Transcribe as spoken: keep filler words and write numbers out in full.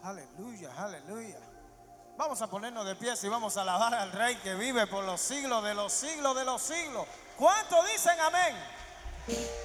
Aleluya, aleluya. Vamos a ponernos de pie y vamos a alabar al Rey que vive por los siglos de los siglos de los siglos. ¿Cuántos dicen amén?